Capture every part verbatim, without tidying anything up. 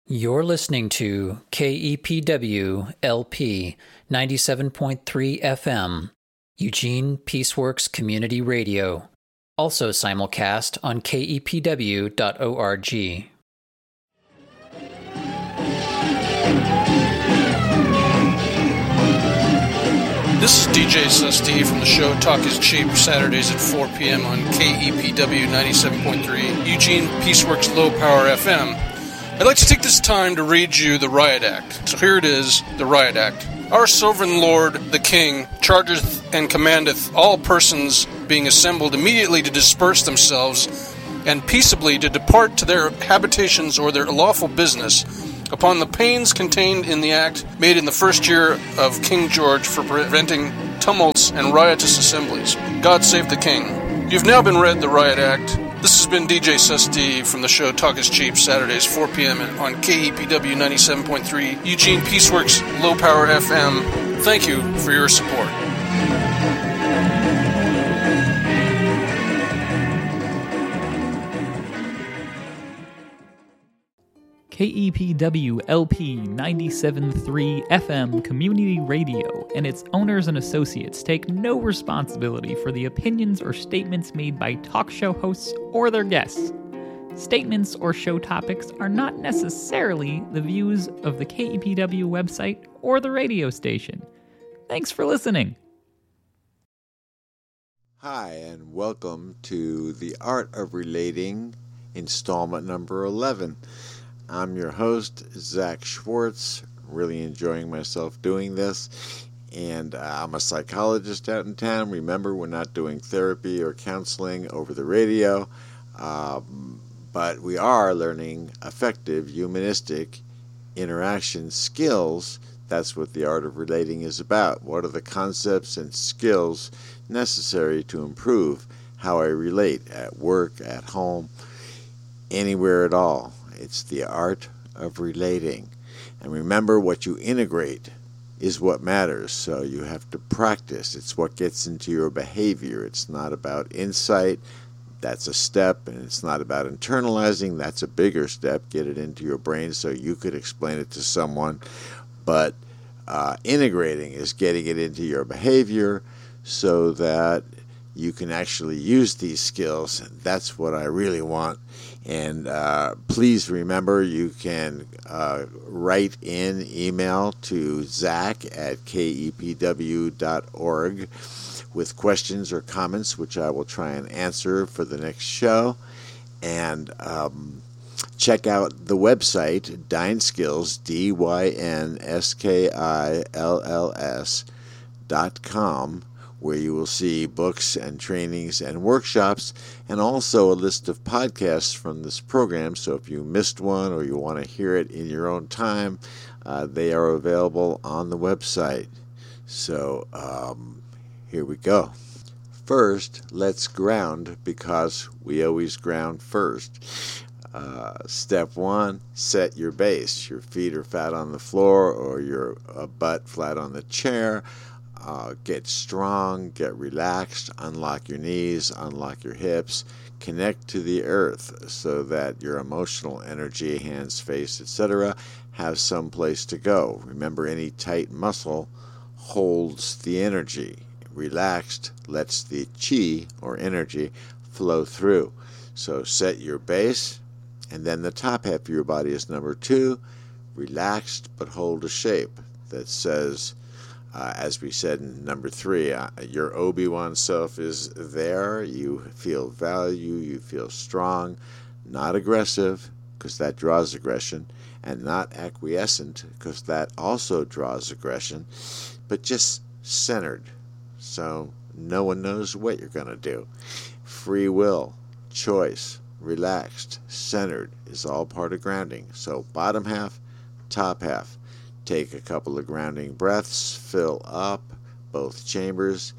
You're listening to K E P W L P ninety-seven point three F M, Eugene Peaceworks Community Radio, also simulcast on K E P W dot org. This is D J Susty from the show Talk is Cheap, Saturdays at four p.m. on K E P W ninety-seven point three, Eugene Peaceworks Low Power F M. I'd like to take this time to read you the Riot Act. So here it is, the Riot Act. Our sovereign lord, the king, chargeth and commandeth all persons being assembled immediately to disperse themselves and peaceably to depart to their habitations or their lawful business, upon the pains contained in the act made in the first year of King George for preventing tumults and riotous assemblies. God save the king. You've now been read the Riot Act. This has been D J Susty from the show Talk is Cheap, Saturdays four p.m. on K E P W ninety-seven point three, Eugene Peaceworks Low Power F M. Thank you for your support. K E P W L P ninety-seven point three F M Community Radio and its owners and associates take no responsibility for the opinions or statements made by talk show hosts or their guests. Statements or show topics are not necessarily the views of the K E P W website or the radio station. Thanks for listening. Hi, and welcome to The Art of Relating, installment number eleven. I'm your host, Zach Schwartz, really enjoying myself doing this, and uh, I'm a psychologist out in town. Remember, we're not doing therapy or counseling over the radio, um, but we are learning effective humanistic interaction skills. That's what the art of relating is about. What are the concepts and skills necessary to improve how I relate at work, at home, anywhere at all? It's the art of relating. And remember, what you integrate is what matters. So you have to practice. It's what gets into your behavior. It's not about insight. That's a step. And it's not about internalizing. That's a bigger step. Get it into your brain so you could explain it to someone. But uh, integrating is getting it into your behavior so that you can actually use these skills. That's what I really want. And uh, please remember, you can uh, write in email to Zach at K E P W dot org with questions or comments, which I will try and answer for the next show. And um, check out the website, DynSkills, D Y N S K I L L S dot com, where you will see books and trainings and workshops, and also a list of podcasts from this program. So if you missed one or you want to hear it in your own time, uh, they are available on the website. So um, here we go. First, let's ground, because we always ground first. Uh, step one, set your base. Your feet are flat on the floor or your uh, butt flat on the chair. Uh, get strong, get relaxed, unlock your knees, unlock your hips, connect to the earth so that your emotional energy, hands, face, et cetera, have some place to go. Remember, any tight muscle holds the energy. Relaxed lets the chi, or energy, flow through. So set your base, and then the top half of your body is number two, relaxed but hold a shape that says, Uh, as we said in number three, uh, your Obi-Wan self is there. You feel value. You feel strong, not aggressive, because that draws aggression, and not acquiescent, because that also draws aggression, but just centered, so no one knows what you're going to do. Free will, choice, relaxed, centered is all part of grounding. So bottom half, top half. Take a couple of grounding breaths, fill up both chambers,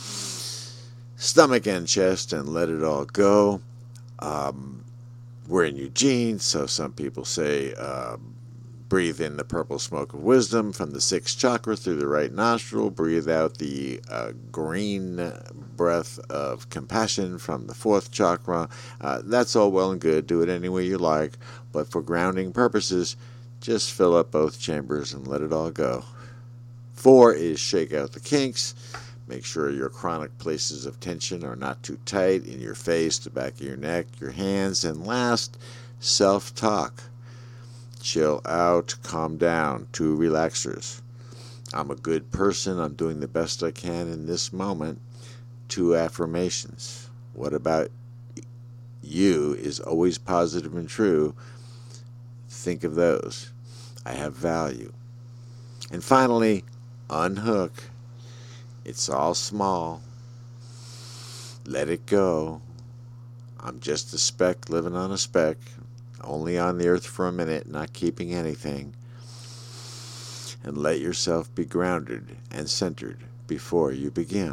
stomach and chest, and let it all go. Um, we're in Eugene, so some people say uh, breathe in the purple smoke of wisdom from the sixth chakra through the right nostril. Breathe out the uh, green breath of compassion from the fourth chakra. Uh, that's all well and good. Do it any way you like. But for grounding purposes, just fill up both chambers and let it all go. Four is shake out the kinks. Make sure your chronic places of tension are not too tight in your face, the back of your neck, your hands. And last, self-talk. Chill out, calm down. Two relaxers. I'm a good person. I'm doing the best I can in this moment. Two affirmations. What about you is always positive and true. Think of those. I have value. And finally, unhook. It's all small. Let it go. I'm just a speck living on a speck, only on the earth for a minute, not keeping anything. And let yourself be grounded and centered before you begin.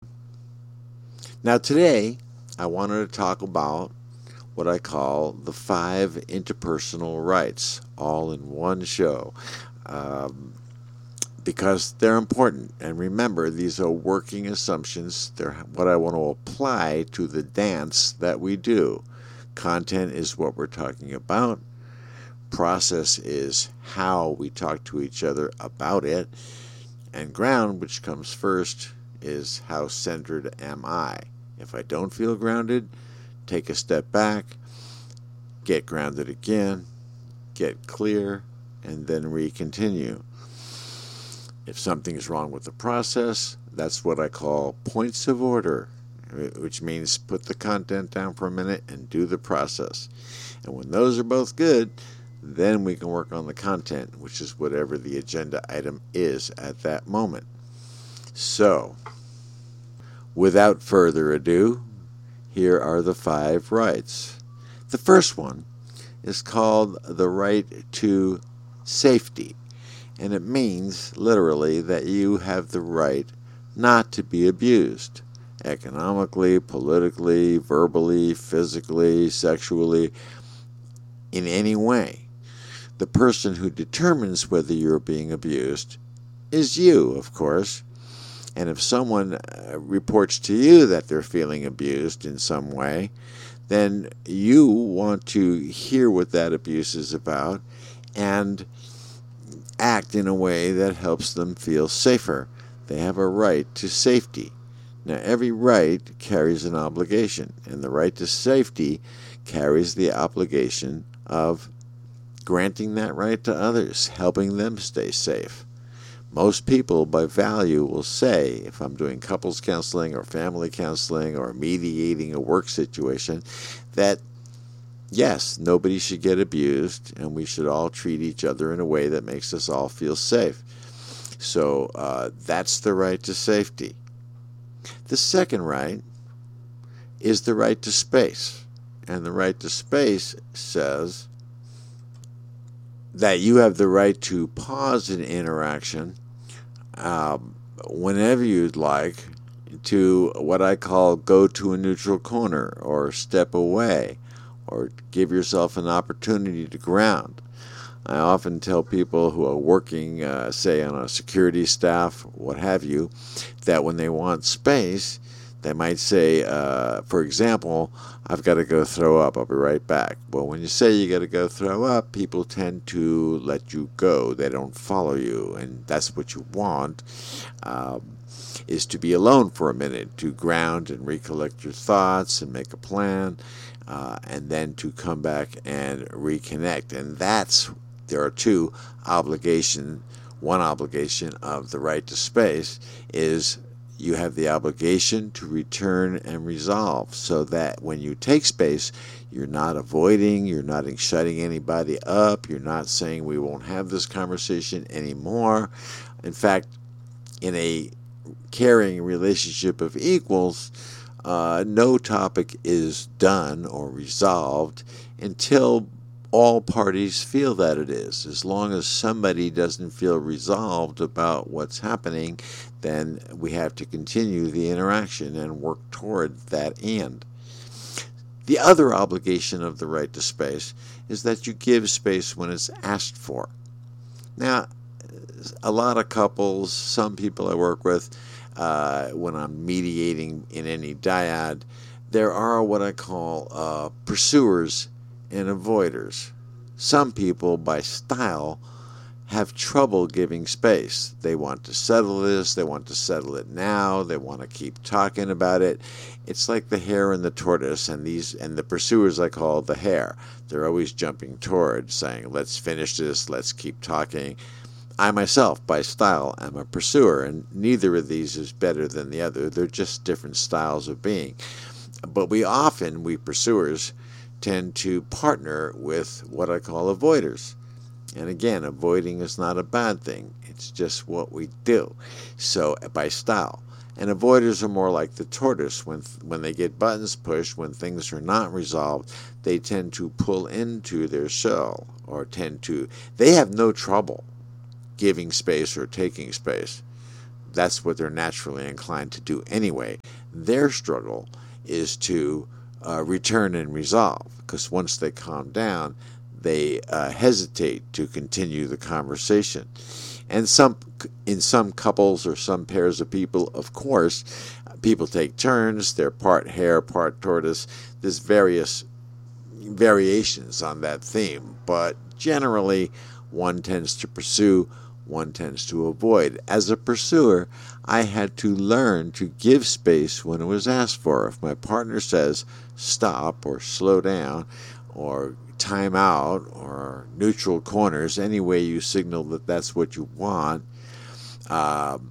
Now today, I wanted to talk about what I call the five interpersonal rights, all in one show. Um, because they're important. And remember, these are working assumptions. They're what I want to apply to the dance that we do. Content is what we're talking about. Process is how we talk to each other about it. And ground, which comes first, is how centered am I? If I don't feel grounded, take a step back, get grounded again, get clear, and then re-continue. If something is wrong with the process, that's what I call points of order, which means put the content down for a minute and do the process. And when those are both good, then we can work on the content, which is whatever the agenda item is at that moment. So, without further ado, here are the five rights. The first one is called the right to safety. And it means, literally, that you have the right not to be abused. Economically, politically, verbally, physically, sexually, in any way. The person who determines whether you're being abused is you, of course. And if someone uh, reports to you that they're feeling abused in some way, then you want to hear what that abuse is about and act in a way that helps them feel safer. They have a right to safety. Now, every right carries an obligation, and the right to safety carries the obligation of granting that right to others, helping them stay safe. Most people, by value, will say, if I'm doing couples counseling or family counseling or mediating a work situation, that yes, nobody should get abused, and we should all treat each other in a way that makes us all feel safe. So uh, that's the right to safety. The second right is the right to space. And the right to space says that you have the right to pause an interaction um, whenever you'd like, to what I call go to a neutral corner or step away, or give yourself an opportunity to ground. I often tell people who are working, uh, say, on a security staff, what have you, that when they want space, they might say, uh, for example, I've got to go throw up, I'll be right back. Well, when you say you got to go throw up, people tend to let you go. They don't follow you, and that's what you want, um, is to be alone for a minute, to ground and recollect your thoughts and make a plan. Uh, and then to come back and reconnect. And that's, there are two obligations. One obligation of the right to space is you have the obligation to return and resolve, so that when you take space, you're not avoiding, you're not shutting anybody up, you're not saying we won't have this conversation anymore. In fact, in a caring relationship of equals, Uh, no topic is done or resolved until all parties feel that it is. As long as somebody doesn't feel resolved about what's happening, then we have to continue the interaction and work toward that end. The other obligation of the right to space is that you give space when it's asked for. Now, a lot of couples, some people I work with, Uh, when I'm mediating in any dyad, there are what I call uh, pursuers and avoiders. Some people, by style, have trouble giving space. They want to settle this, they want to settle it now, they want to keep talking about it. It's like the hare and the tortoise, and these and the pursuers I call the hare. They're always jumping toward, saying, let's finish this, let's keep talking. I myself, by style, am a pursuer, and neither of these is better than the other. They're just different styles of being. But we often, we pursuers, tend to partner with what I call avoiders. And again, avoiding is not a bad thing. It's just what we do. So, by style. And avoiders are more like the tortoise. When when they get buttons pushed, when things are not resolved, they tend to pull into their shell, or tend to, they have no trouble giving space or taking space. That's what they're naturally inclined to do anyway. Their struggle is to uh, return and resolve, because once they calm down, they uh, hesitate to continue the conversation. And some, in some couples or some pairs of people, of course, people take turns. They're part hare, part tortoise. There's various variations on that theme, but generally one tends to pursue, one tends to avoid. As a pursuer, I had to learn to give space when it was asked for. If my partner says stop or slow down or time out or neutral corners, any way you signal that that's what you want, um,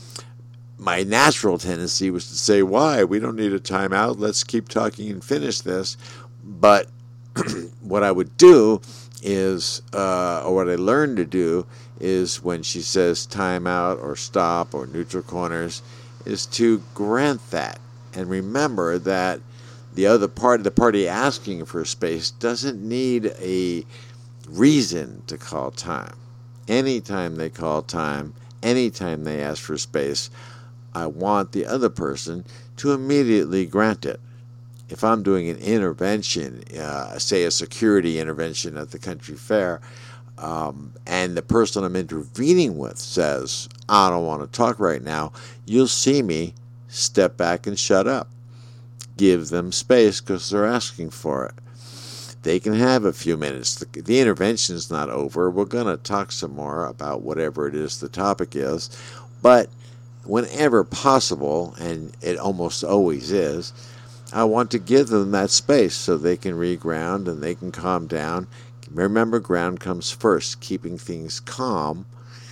my natural tendency was to say, why? We don't need a timeout. Let's keep talking and finish this. But what I would do is, uh, or what I learned to do, is when she says time out or stop or neutral corners, is to grant that. And remember that the other part, the party asking for space, doesn't need a reason to call time. Anytime they call time, anytime they ask for space, I want the other person to immediately grant it. If I'm doing an intervention, uh, say a security intervention at the country fair, um, and the person I'm intervening with says, I don't want to talk right now, you'll see me step back and shut up. Give them space because they're asking for it. They can have a few minutes. The, the intervention's not over. We're going to talk some more about whatever it is the topic is. But whenever possible, and it almost always is, I want to give them that space so they can reground and they can calm down. Remember, ground comes first, keeping things calm,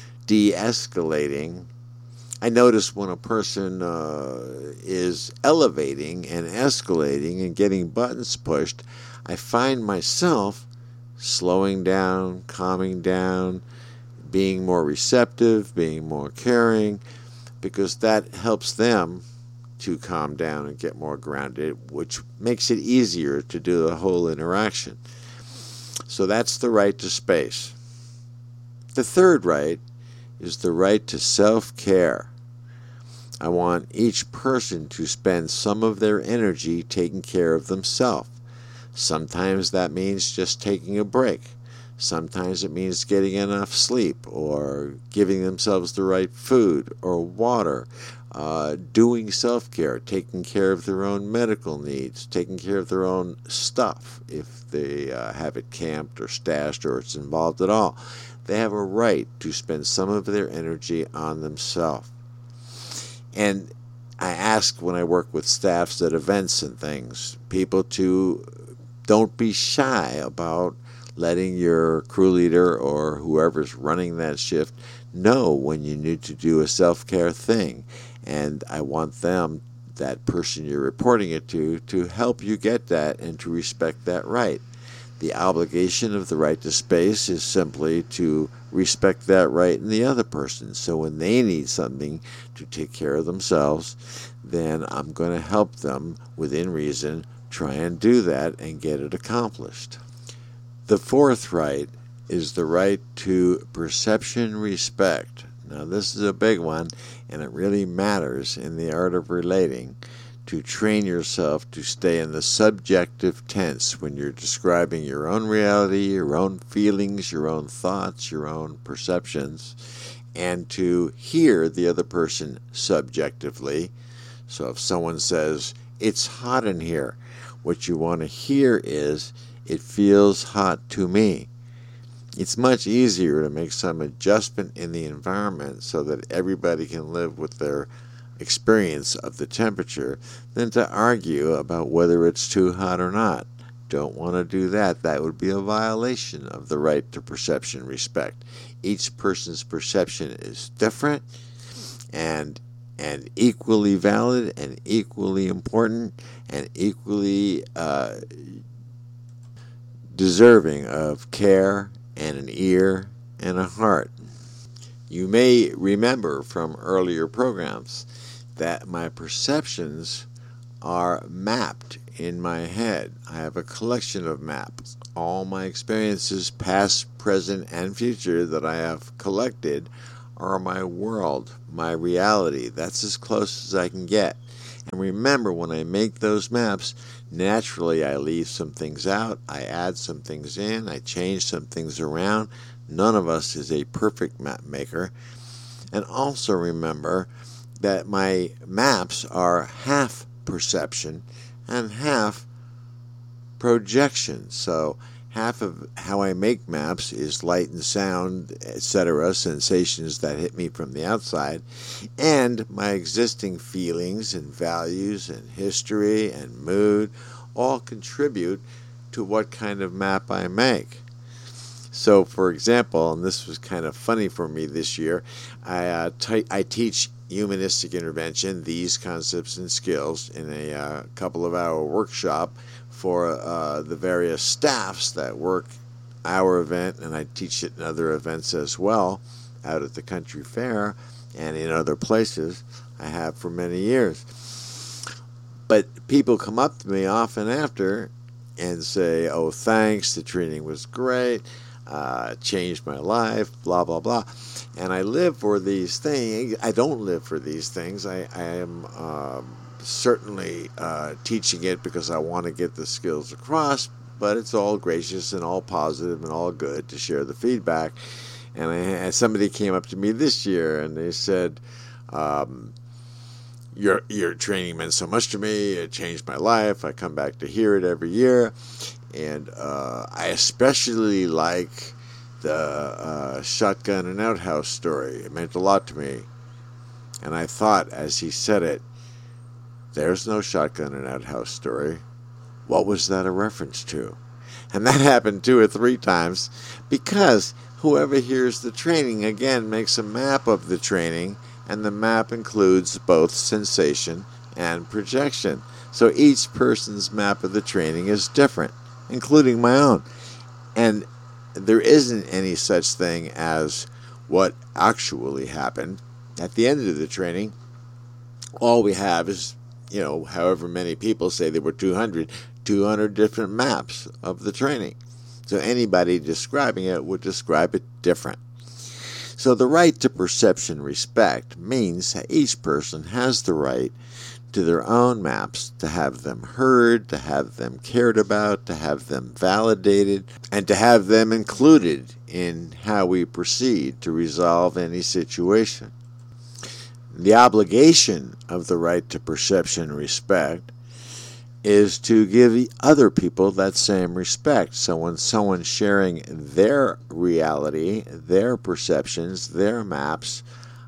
de-escalating. I notice when a person uh, is elevating and escalating and getting buttons pushed, I find myself slowing down, calming down, being more receptive, being more caring, because that helps them to calm down and get more grounded, which makes it easier to do the whole interaction. So that's the right to space. The third right is the right to self-care. I want each person to spend some of their energy taking care of themselves. Sometimes that means just taking a break. Sometimes it means getting enough sleep or giving themselves the right food or water, uh, doing self-care, taking care of their own medical needs, taking care of their own stuff if they uh, have it camped or stashed or it's involved at all. They have a right to spend some of their energy on themselves. And I ask when I work with staffs at events and things, people to don't be shy about letting your crew leader or whoever's running that shift know when you need to do a self-care thing. And I want them, that person you're reporting it to, to help you get that and to respect that right. The obligation of the right to space is simply to respect that right in the other person. So when they need something to take care of themselves, then I'm going to help them within reason try and do that and get it accomplished. The fourth right is the right to perception respect. Now this is a big one, and it really matters in the art of relating to train yourself to stay in the subjective tense when you're describing your own reality, your own feelings, your own thoughts, your own perceptions, and to hear the other person subjectively. So if someone says, it's hot in here, what you want to hear is, it feels hot to me. It's much easier to make some adjustment in the environment so that everybody can live with their experience of the temperature than to argue about whether it's too hot or not. Don't want to do that. That would be a violation of the right to perception respect. Each person's perception is different and and equally valid and equally important and equally uh, deserving of care and an ear and a heart. You may remember from earlier programs that my perceptions are mapped in my head. I have a collection of maps. All my experiences, past, present, and future, that I have collected are my world, my reality. That's as close as I can get. And remember, when I make those maps, naturally I leave some things out, I add some things in, I change some things around. None of us is a perfect map maker. And also remember that my maps are half perception and half projection. So half of how I make maps is light and sound, et cetera, sensations that hit me from the outside, and my existing feelings and values and history and mood all contribute to what kind of map I make. So, for example, and this was kind of funny for me this year, I, uh, t- I teach humanistic intervention, these concepts and skills, in a uh, couple of hour workshop for uh, the various staffs that work our event, and I teach it in other events as well, out at the country fair and in other places. I have for many years. But people come up to me often after and say, oh, thanks, the training was great, uh, changed my life, blah, blah, blah. And I live for these things. I don't live for these things. I, I am um, certainly uh, teaching it because I want to get the skills across, but it's all gracious and all positive and all good to share the feedback. And, I, and somebody came up to me this year and they said, um, your, your training meant so much to me. It changed my life. I come back to hear it every year. And uh, I especially like the uh, shotgun and outhouse story. It meant a lot to me. And I thought, as he said it, there's no shotgun and outhouse story. What was that a reference to? And that happened two or three times because whoever hears the training, again, makes a map of the training, and the map includes both sensation and projection. So each person's map of the training is different, including my own. And there isn't any such thing as what actually happened. At the end of the training, all we have is, you know, however many people say there were two hundred, two hundred different maps of the training. So anybody describing it would describe it different. So the right to perception respect means that each person has the right to their own maps, to have them heard, to have them cared about, to have them validated, and to have them included in how we proceed to resolve any situation. The obligation of the right to perception respect is to give other people that same respect. So when someone's sharing their reality, their perceptions, their maps,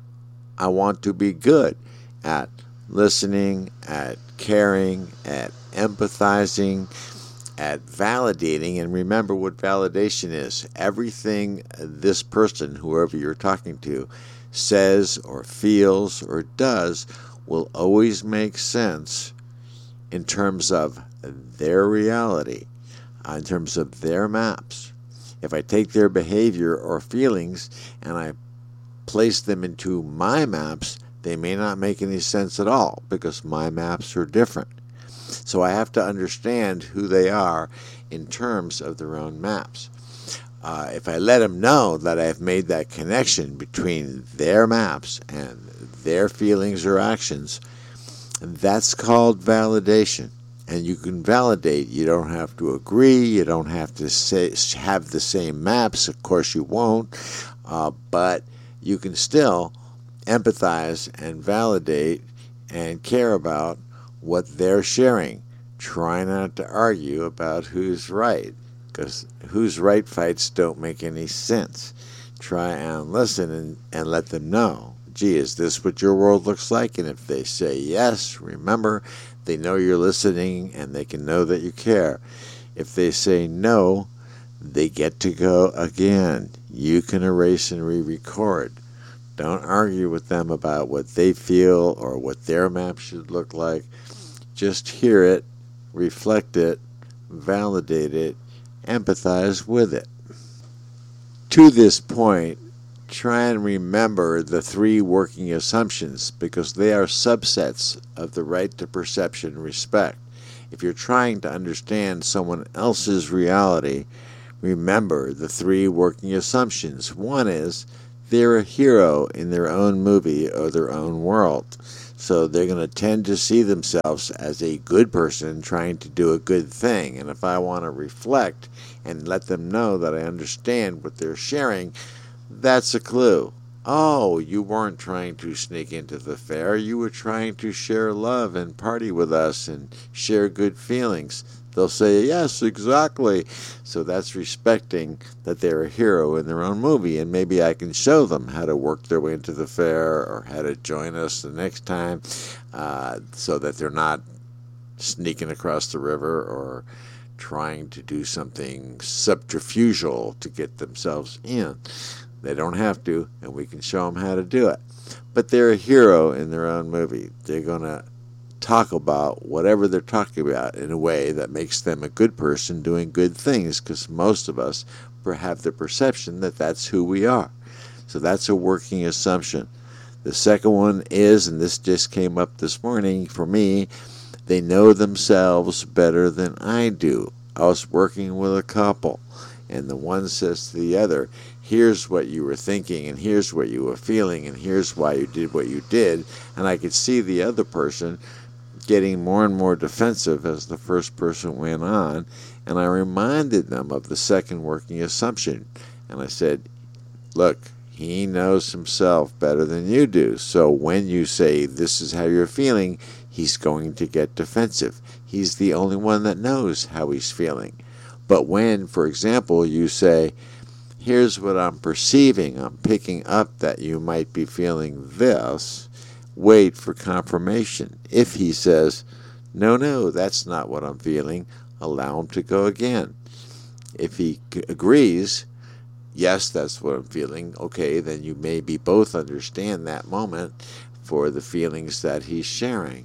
I want to be good at listening, at caring, at empathizing, at validating. And remember what validation is. Everything this person, whoever you're talking to, says or feels or does will always make sense in terms of their reality, uh, in terms of their maps. If I take their behavior or feelings and I place them into my maps, they may not make any sense at all because my maps are different. So I have to understand who they are in terms of their own maps. Uh, if I let them know that I've made that connection between their maps and their feelings or actions, that's called validation. And you can validate. You don't have to agree. You don't have to say, have the same maps. Of course you won't. Uh, but you can still empathize and validate and care about what they're sharing. Try not to argue about who's right. because who's right fights don't make any sense. Try and listen and, and let them know, gee, is this what your world looks like? And if they say yes, remember, they know you're listening and they can know that you care. If they say no, they get to go again. You can erase and re-record. Don't argue with them about what they feel or what their map should look like. Just hear it, reflect it, validate it, empathize with it. To this point, try and remember the three working assumptions because they are subsets of the right to perception and respect. If you're trying to understand someone else's reality, remember the three working assumptions. One is they're a hero in their own movie or their own world. So they're going to tend to see themselves as a good person trying to do a good thing. And if I want to reflect and let them know that I understand what they're sharing, that's a clue. Oh, you weren't trying to sneak into the fair. You were trying to share love and party with us and share good feelings. They'll say, yes, exactly. So that's respecting that they're a hero in their own movie. And maybe I can show them how to work their way into the fair or how to join us the next time uh, so that they're not sneaking across the river or trying to do something subterfugal to get themselves in. They don't have to, and we can show them how to do it. But they're a hero in their own movie. They're going to talk about whatever they're talking about in a way that makes them a good person doing good things, because most of us have the perception that that's who we are. So that's a working assumption. The second one is, and this just came up this morning for me, they know themselves better than I do. I was working with a couple, and the one says to the other, here's what you were thinking, and here's what you were feeling, and here's why you did what you did. And I could see the other person getting more and more defensive as the first person went on, and I reminded them of the second working assumption. And I said, look, he knows himself better than you do. So when you say this is how you're feeling, he's going to get defensive. He's the only one that knows how he's feeling. But when, for example, you say, here's what I'm perceiving, I'm picking up that you might be feeling this, wait for confirmation. If he says, no, no, that's not what I'm feeling, allow him to go again. If he agrees, yes, that's what I'm feeling, okay, then you maybe both understand that moment for the feelings that he's sharing.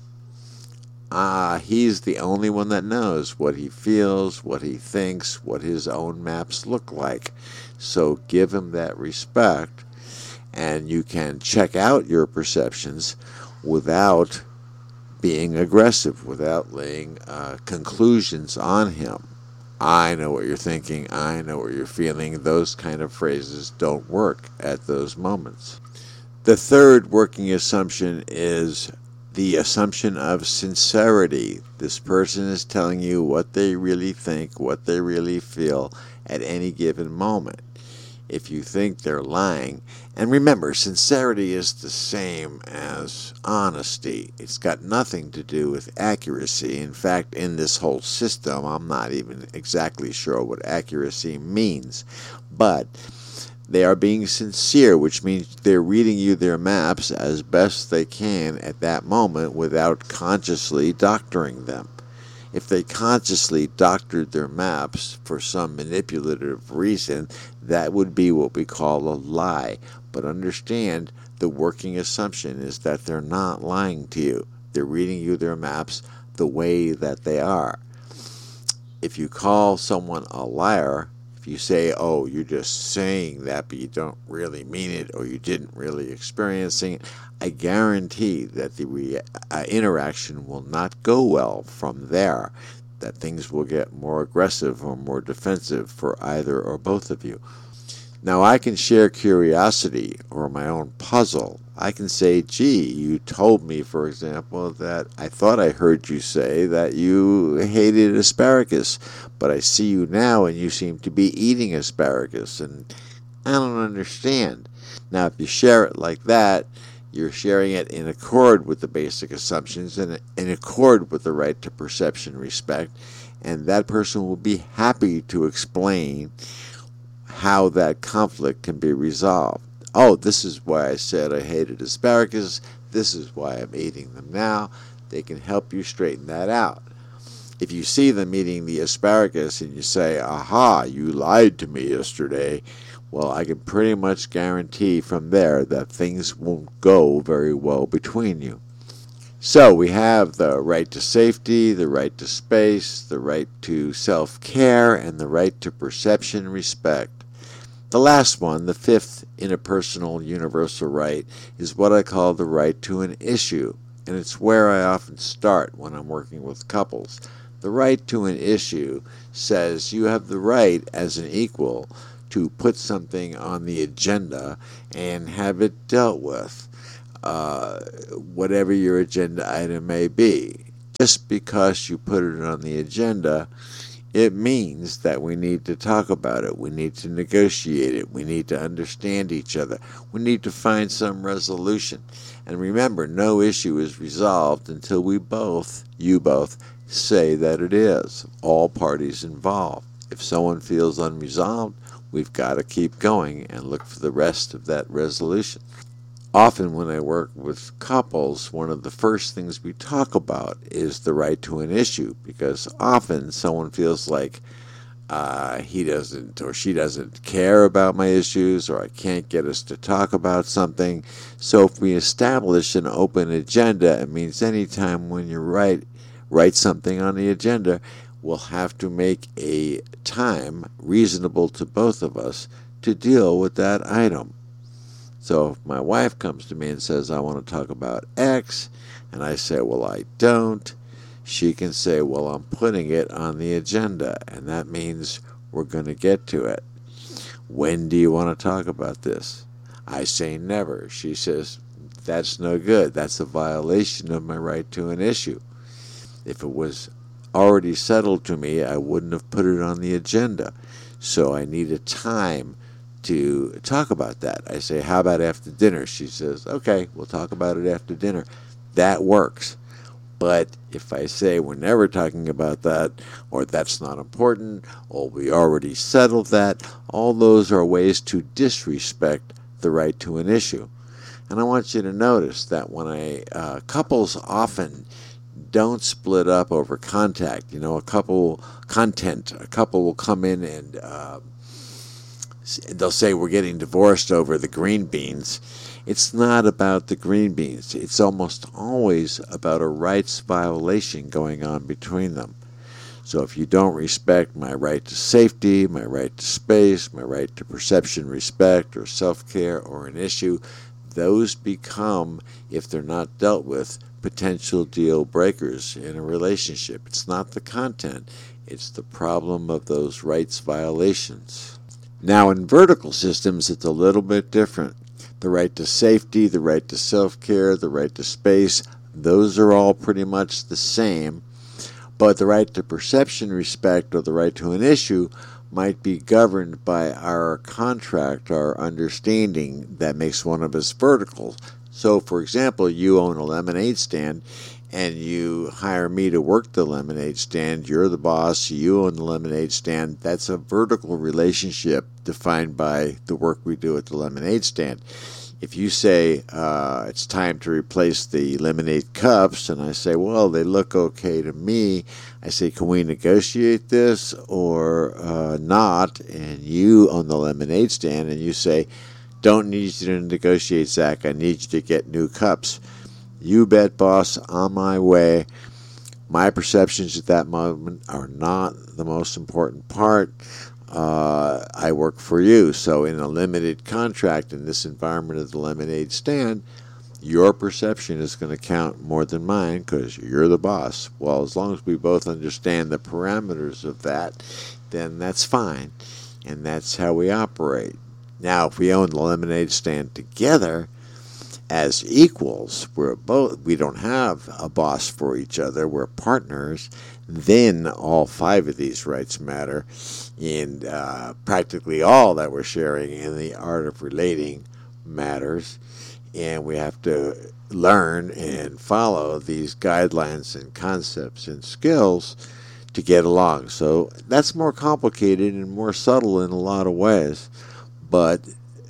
Ah, he's the only one that knows what he feels, what he thinks, what his own maps look like. So give him that respect, and you can check out your perceptions without being aggressive, without laying uh, conclusions on him. I know what you're thinking, I know what you're feeling. Those kind of phrases don't work at those moments. The third working assumption is the assumption of sincerity. This person is telling you what they really think, what they really feel at any given moment. If you think they're lying, and remember, sincerity is the same as honesty. It's got nothing to do with accuracy. In fact, in this whole system, I'm not even exactly sure what accuracy means. But they are being sincere, which means they're reading you their maps as best they can at that moment without consciously doctoring them. If they consciously doctored their maps for some manipulative reason, that would be what we call a lie. But understand, the working assumption is that they're not lying to you. They're reading you their maps the way that they are. If you call someone a liar, if you say, oh, you're just saying that, but you don't really mean it, or you didn't really experience it, I guarantee that the re- uh, interaction will not go well from there, that things will get more aggressive or more defensive for either or both of you. Now, I can share curiosity or my own puzzle. I can say, gee, you told me, for example, that I thought I heard you say that you hated asparagus, but I see you now and you seem to be eating asparagus, and I don't understand. Now, if you share it like that, You're sharing it in accord with the basic assumptions and in accord with the right to perception respect, and that person will be happy to explain how that conflict can be resolved. Oh, this is why I said I hated asparagus. This is why I'm eating them now. They can help you straighten that out. If you see them eating the asparagus and you say, aha, you lied to me yesterday, well, I can pretty much guarantee from there that things won't go very well between you. So we have the right to safety, the right to space, the right to self-care, and the right to perception respect. The last one, the fifth interpersonal universal right, is what I call the right to an issue, and it's where I often start when I'm working with couples. The right to an issue says you have the right as an equal to put something on the agenda and have it dealt with, uh, whatever your agenda item may be. Just because you put it on the agenda, it means that we need to talk about it. We need to negotiate it. We need to understand each other. We need to find some resolution. And remember, no issue is resolved until we both, you both, say that it is. All parties involved. If someone feels unresolved, we've got to keep going and look for the rest of that resolution. Often when I work with couples, one of the first things we talk about is the right to an issue, because often someone feels like uh, he doesn't or she doesn't care about my issues, or I can't get us to talk about something. So if we establish an open agenda, it means anytime when you write, write something on the agenda, we'll have to make a time reasonable to both of us to deal with that item. So if my wife comes to me and says, I want to talk about X, and I say, well, I don't, she can say, well, I'm putting it on the agenda, and that means we're going to get to it. When do you want to talk about this? I say never. She says, that's no good. That's a violation of my right to an issue. If it was already settled to me, I wouldn't have put it on the agenda. So I need a time to talk about that. I say, how about after dinner? She says, okay, we'll talk about it after dinner. That works. But if I say we're never talking about that, or that's not important, or we already settled that, all those are ways to disrespect the right to an issue. And I want you to notice that when I, uh, couples often don't split up over contact. You know, a couple, content, a couple will come in and uh, they'll say we're getting divorced over the green beans. It's not about the green beans. It's almost always about a rights violation going on between them. So if you don't respect my right to safety, my right to space, my right to perception, respect, or self-care, or an issue, those become, if they're not dealt with, potential deal breakers in a relationship. It's not the content, it's the problem of those rights violations. Now in vertical systems, it's a little bit different. The right to safety, the right to self-care, the right to space, those are all pretty much the same, but the right to perception, respect, or the right to an issue might be governed by our contract, our understanding that makes one of us vertical. So, for example, you own a lemonade stand, and you hire me to work the lemonade stand. You're the boss. You own the lemonade stand. That's a vertical relationship defined by the work we do at the lemonade stand. If you say uh, it's time to replace the lemonade cups, and I say, well, they look okay to me, I say, can we negotiate this or uh, not? And you own the lemonade stand, and you say, don't need you to negotiate, Zach. I need you to get new cups. You bet, boss, on my way. My perceptions at that moment are not the most important part. Uh, I work for you. So in a limited contract in this environment of the lemonade stand, your perception is going to count more than mine because you're the boss. Well, as long as we both understand the parameters of that, then that's fine. And that's how we operate. Now, if we own the lemonade stand together as equals, we're both, we don't have a boss for each other, we're partners, then all five of these rights matter, and uh, practically all that we're sharing in the art of relating matters. and we have to learn and follow these guidelines and concepts and skills to get along. So that's more complicated and more subtle in a lot of ways, but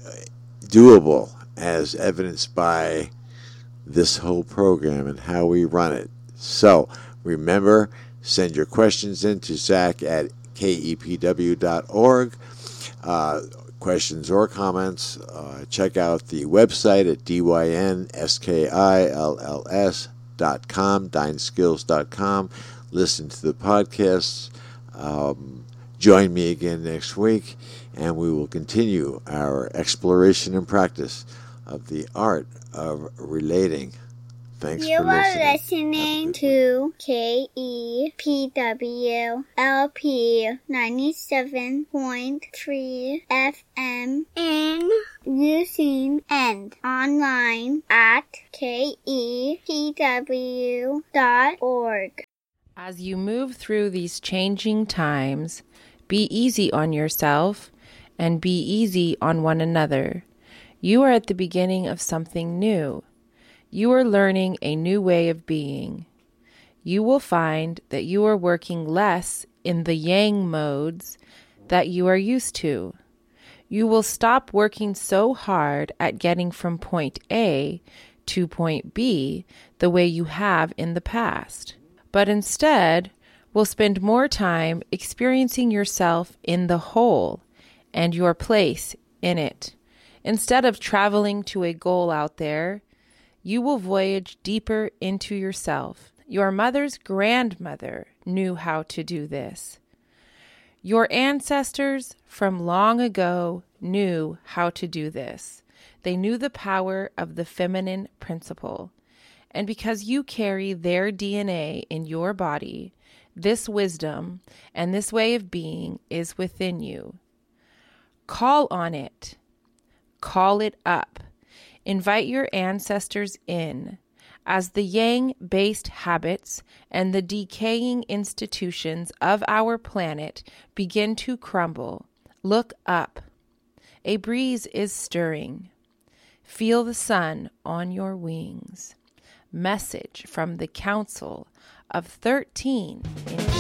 doable, as evidenced by this whole program and how we run it. So remember, send your questions in to Zach at K E P W dot org. Uh, questions or comments, uh, check out the website at D Y N S K I L L S dot com, dyn skills dot com. Listen to the podcasts. Um, join me again next week, and we will continue our exploration and practice of the art of relating. Thanks you for listening. You are listening to K E P W L P ninety-seven point three F M in using and online at K E P W dot org. As you move through these changing times, be easy on yourself and be easy on one another. You are at the beginning of something new. You are learning a new way of being. You will find that you are working less in the yang modes that you are used to. You will stop working so hard at getting from point A to point B the way you have in the past, but instead will spend more time experiencing yourself in the whole and your place in it. Instead of traveling to a goal out there, you will voyage deeper into yourself. Your mother's grandmother knew how to do this. Your ancestors from long ago knew how to do this. They knew the power of the feminine principle. And because you carry their D N A in your body, this wisdom and this way of being is within you. Call on it. Call it up. Invite your ancestors in. As the yang-based habits and the decaying institutions of our planet begin to crumble, look up. A breeze is stirring. Feel the sun on your wings. Message from the Council of thirteen in